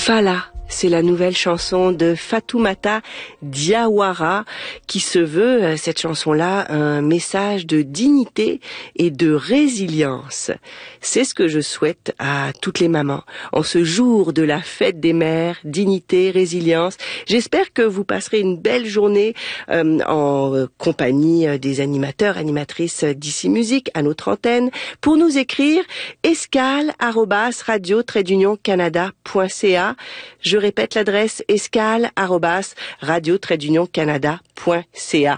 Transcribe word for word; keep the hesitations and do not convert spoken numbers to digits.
Fala, c'est la nouvelle chanson de Fatoumata Diawara qui se veut, cette chanson-là, un message de dignité et de résilience. C'est ce que je souhaite à toutes les mamans. En ce jour de la fête des mères, dignité, résilience, j'espère que vous passerez une belle journée euh, en compagnie des animateurs, animatrices d'Ici Musique à notre antenne. Pour nous écrire, escale arobase radio trait d'union canada point c a. Je répète l'adresse escale arobase radio trait d'union canada point c a.